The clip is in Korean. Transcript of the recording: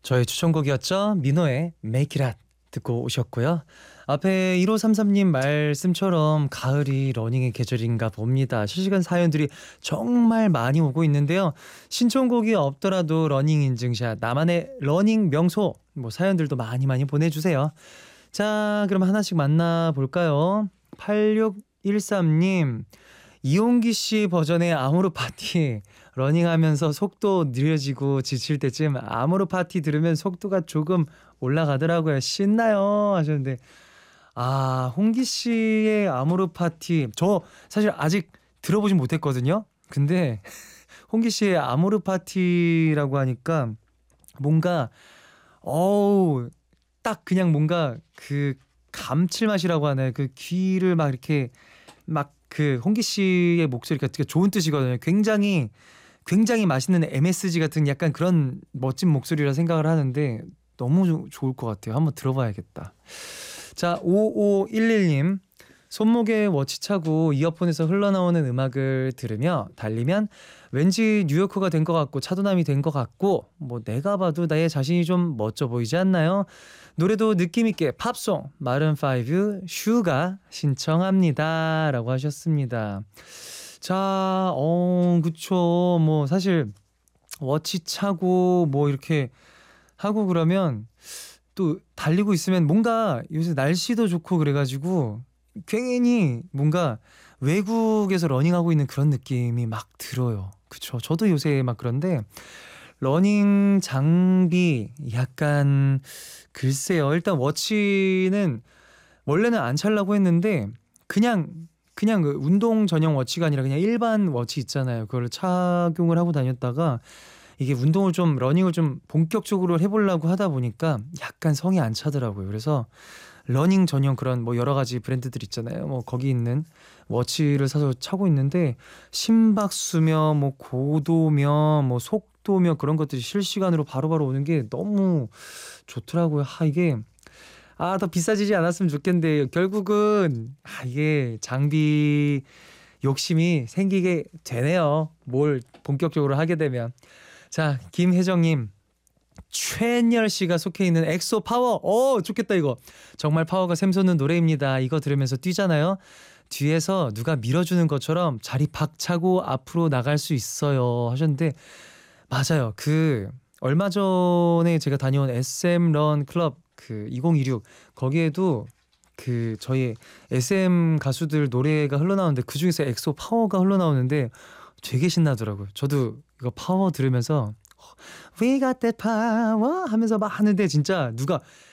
저의 추천곡이었죠. 민호의 Make It Hot 듣고 오셨고요. 앞에 1533님 말씀처럼 가을이 러닝의 계절인가 봅니다. 실시간 사연들이 정말 많이 오고 있는데요. 신청곡이 없더라도 러닝 인증샷, 나만의 러닝 명소 사연들도 많이 보내주세요. 자, 그럼 하나씩 만나볼까요? 8613님, 이용기 씨 버전의 아모르 파티. 러닝하면서 속도 느려지고 지칠 때쯤 아모르 파티 들으면 속도가 조금 올라가더라고요. 신나요 하셨는데, 홍기 씨의 아모르 파티, 저 사실 아직 들어보진 못했거든요. 근데 홍기 씨의 아모르 파티라고 하니까 뭔가 딱 그냥 뭔가 그 감칠맛이라고 하나요? 그 귀를 막 이렇게 막 그 홍기 씨의 목소리가 되게 좋은 뜻이거든요. 굉장히 맛있는 MSG 같은 약간 그런 멋진 목소리라 생각을 하는데 너무 좋을 것 같아요. 한번 들어봐야겠다. 자, 5511님, 손목에 워치 차고 이어폰에서 흘러나오는 음악을 들으며 달리면 왠지 뉴요커가 된 것 같고 차도남이 된 것 같고 내가 봐도 나의 자신이 좀 멋져 보이지 않나요? 노래도 느낌있게 팝송 마룬5 슈가 신청합니다 라고 하셨습니다. 자, 그쵸. 사실 워치 차고 이렇게 하고 그러면 또 달리고 있으면 뭔가 요새 날씨도 좋고 그래가지고 괜히 뭔가 외국에서 러닝하고 있는 그런 느낌이 막 들어요. 그쵸. 저도 요새 막 그런데 러닝 장비 약간 글쎄요. 일단 워치는 원래는 안 차려고 했는데 그냥 그 운동 전용 워치가 아니라 그냥 일반 워치 있잖아요. 그걸 착용을 하고 다녔다가 이게 운동을 좀 러닝을 좀 본격적으로 해보려고 하다 보니까 약간 성이 안 차더라고요. 그래서 러닝 전용 그런 여러 가지 브랜드들 있잖아요. 거기 있는 워치를 사서 차고 있는데 심박수며 고도며 속도며 그런 것들이 실시간으로 바로바로 오는 게 너무 좋더라고요. 이게 더 비싸지지 않았으면 좋겠는데 결국은 이게 장비 욕심이 생기게 되네요. 뭘 본격적으로 하게 되면. 자, 김혜정님, 최은열 씨가 속해 있는 엑소 파워. 좋겠다 이거. 정말 파워가 샘솟는 노래입니다. 이거 들으면서 뛰잖아요. 뒤에서 누가 밀어주는 것처럼 자리 박차고 앞으로 나갈 수 있어요 하셨는데 맞아요. 얼마 전에 제가 다녀온 SM 런 클럽 2026 거기에도 저희 SM 가수들 노래가 흘러나오는데 그중에서 엑소 파워가 흘러나오는데 되게 신나더라고요. 저도 이거 파워 들으면서 We got that power 하면서 막 하는데 진짜 누가